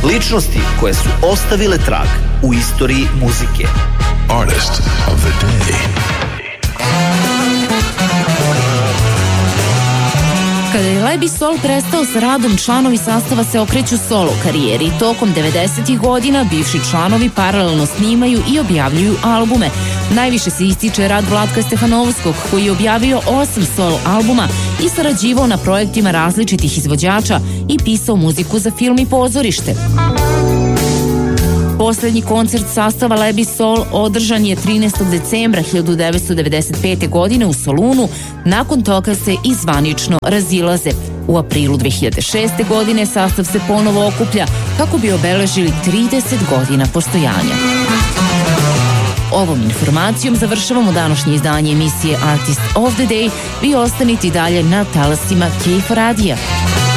Ličnosti koje su ostavile trag u istoriji muzike. Artist of the day. Kada je Lebi Sol prestao sa radom, članovi sastava se okreću solo karijeri. Tokom 90. godina bivši članovi paralelno snimaju i objavljuju albume. Najviše se ističe rad Vlatka Stefanovskog, koji je objavio 8 solo albuma i sarađivao na projektima različitih izvođača i pisao muziku za film i pozorište. Poslednji koncert sastava Lebi Sol održan je 13. decembra 1995. godine u Solunu, nakon toga se i zvanično razilaze. U aprilu 2006. godine sastav se ponovo okuplja kako bi obeležili 30 godina postojanja. Ovom informacijom završavamo današnje izdanje emisije Artist of the Day. Vi ostanite i dalje na talasima KF radija.